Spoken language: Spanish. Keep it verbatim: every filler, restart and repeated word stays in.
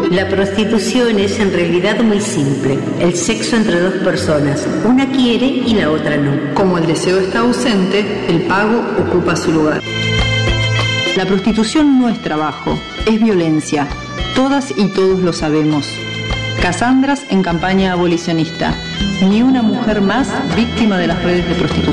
La prostitución es en realidad muy simple, el sexo entre dos personas, una quiere y la otra no. Como el deseo está ausente, el pago ocupa su lugar. La prostitución no es trabajo, es violencia. Todas y todos lo sabemos. Casandras en campaña abolicionista. Ni una mujer más víctima de las redes de prostitución.